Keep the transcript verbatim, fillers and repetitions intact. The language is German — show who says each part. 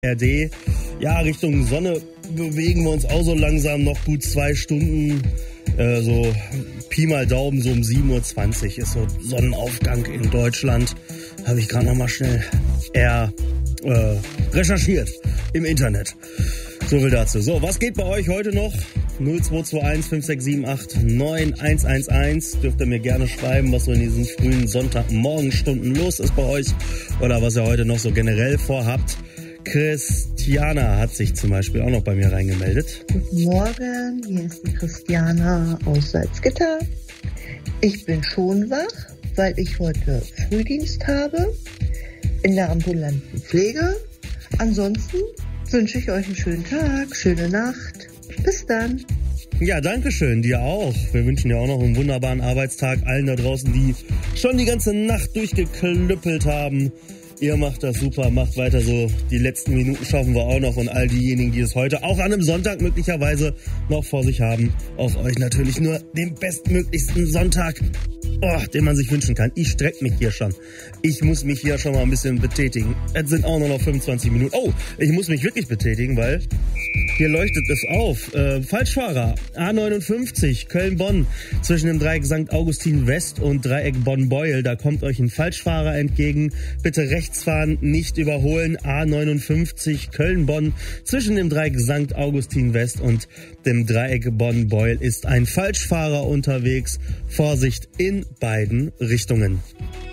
Speaker 1: R D. Ja, Richtung Sonne bewegen wir uns auch so langsam, noch gut zwei Stunden. Äh, so Pi mal Daumen, so um sieben Uhr zwanzig ist so Sonnenaufgang in Deutschland. Habe ich gerade nochmal schnell eher äh, recherchiert im Internet. So viel dazu. So, was geht bei euch heute noch? null zwei zwei eins fünf sechs sieben acht neun eins eins eins. Dürft ihr mir gerne schreiben, was so in diesen frühen Sonntagmorgenstunden los ist bei euch oder was ihr heute noch so generell vorhabt. Christiana hat sich zum Beispiel auch noch bei mir reingemeldet.
Speaker 2: Guten Morgen, hier ist die Christiana aus Salzgitter. Ich bin schon wach, weil ich heute Frühdienst habe in der ambulanten Pflege. Ansonsten wünsche ich euch einen schönen Tag, schöne Nacht. Bis dann.
Speaker 1: Ja, danke schön, dir auch. Wir wünschen dir auch noch einen wunderbaren Arbeitstag allen da draußen, die schon die ganze Nacht durchgeklüppelt haben. Ihr macht das super, macht weiter so. Die letzten Minuten schaffen wir auch noch und all diejenigen, die es heute auch an einem Sonntag möglicherweise noch vor sich haben, auch euch natürlich nur den bestmöglichsten Sonntag, oh, den man sich wünschen kann. Ich strecke mich hier schon. Ich muss mich hier schon mal ein bisschen betätigen. Es sind auch nur noch fünfundzwanzig Minuten. Oh, ich muss mich wirklich betätigen, weil hier leuchtet es auf. Äh, Falschfahrer, A neunundfünfzig, Köln-Bonn, zwischen dem Dreieck Sankt Augustin West und Dreieck Bonn-Beuel. Da kommt euch ein Falschfahrer entgegen. Bitte rechts fahren, nicht überholen. A neunundfünfzig, Köln-Bonn, zwischen dem Dreieck Sankt Augustin West und dem Dreieck Bonn-Beuel ist ein Falschfahrer unterwegs. Vorsicht in beiden Richtungen.